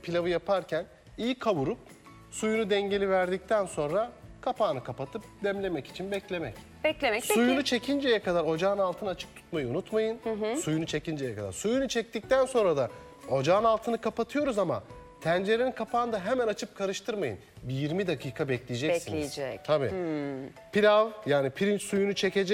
pilavı yaparken iyi kavurup suyunu dengeli verdikten sonra kapağını kapatıp demlemek için beklemek. Beklemek. Suyunu Peki, çekinceye kadar ocağın altını açık tutmayı unutmayın. Suyunu çekinceye kadar. Suyunu çektikten sonra da ocağın altını kapatıyoruz ama tencerenin kapağını da hemen açıp karıştırmayın. Bir 20 dakika bekleyeceksiniz. Bekleyecek. Tabii. Pilav yani pirinç suyunu çekecek.